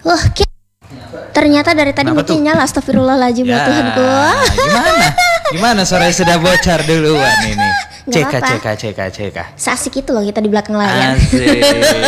Wah, ternyata dari tadi Kenapa mic-nya nyala. Astagfirullahaladzim ya Tuhanku. Gimana sore sudah bocor duluan ini. Nggak Ceka. Seasik itu loh kita di belakang layar. Asik.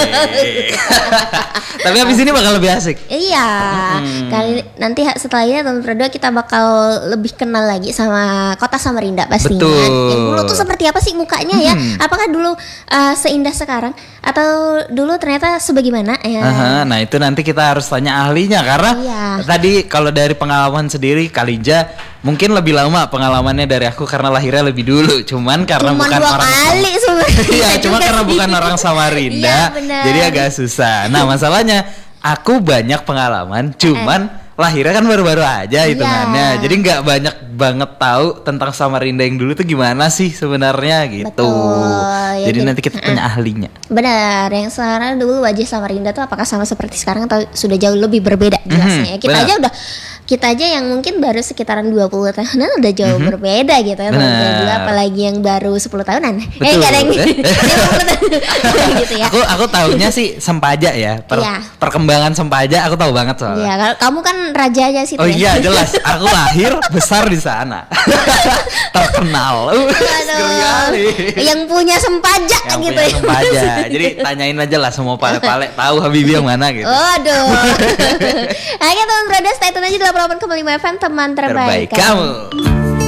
Tapi habis ini bakal lebih asik. Iya. Kali nanti setelah ini tahun berdua kita bakal lebih kenal lagi sama kota Samarinda pastinya. Betul. Yang dulu tuh seperti apa sih mukanya ya? Apakah dulu seindah sekarang atau dulu ternyata sebagaimana ya? Nah itu nanti kita harus tanya ahlinya karena tadi kalau dari pengalaman sendiri Kalinja mungkin lebih lama pengalamannya dari aku karena lahirnya lebih dulu. Cuman karena bukan 2 orang kali sebenarnya. Iya, cuma karena bukan orang Samarinda, jadi agak susah. Nah masalahnya aku banyak pengalaman, cuman lahirnya kan baru-baru aja hitungannya. Jadi nggak banyak banget tahu tentang Samarinda yang dulu tuh gimana sih sebenarnya gitu. Betul, jadi nanti kita tanya ahlinya. Benar, yang sekarang dulu wajah Samarinda tuh apakah sama seperti sekarang atau sudah jauh lebih berbeda jelasnya. Kita aja yang mungkin baru sekitaran 20 tahunan udah jauh berbeda gitu ya. Apalagi yang baru 10 tahunan. Betul. Gak ada yang gitu ya. Aku tahunya sih Sempaja ya. Perkembangan Sempaja aku tahu banget soalnya. Iya, kamu kan rajanya situ. Oh iya jelas, aku lahir besar di sana. Terkenal. Yang punya Sempaja yang gitu punya ya. Sempaja. Jadi tanyain aja lah semua pale-pale tahu Habibie yang mana gitu. Aduh. Oke teman Brothers, stay tune aja di 88,5 FM teman terbaik kamu.